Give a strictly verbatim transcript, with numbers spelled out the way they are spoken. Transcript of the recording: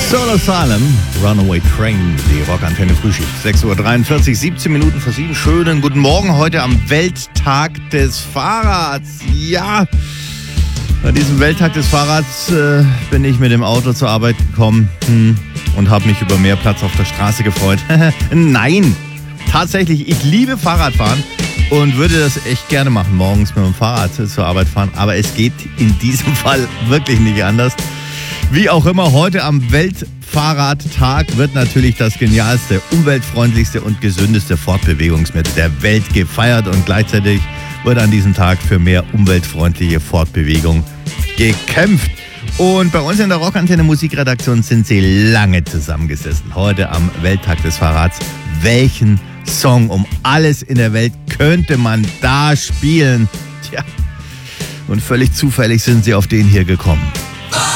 Soul Asylum, Runaway Train, die Rockantenne Frühschicht. sechs Uhr dreiundvierzig, siebzehn Minuten vor sieben. Schönen guten Morgen heute am Welttag des Fahrrads. Ja, bei diesem Welttag des Fahrrads äh, bin ich mit dem Auto zur Arbeit gekommen hm, und habe mich über mehr Platz auf der Straße gefreut. Nein, tatsächlich, ich liebe Fahrradfahren und würde das echt gerne machen, morgens mit dem Fahrrad zur Arbeit fahren. Aber es geht in diesem Fall wirklich nicht anders. Wie auch immer, heute am Weltfahrradtag wird natürlich das genialste, umweltfreundlichste und gesündeste Fortbewegungsmittel der Welt gefeiert und gleichzeitig wird an diesem Tag für mehr umweltfreundliche Fortbewegung gekämpft. Und bei uns in der Rockantenne Musikredaktion sind sie lange zusammengesessen. Heute am Welttag des Fahrrads. Welchen Song um alles in der Welt könnte man da spielen? Tja, und völlig zufällig sind sie auf den hier gekommen.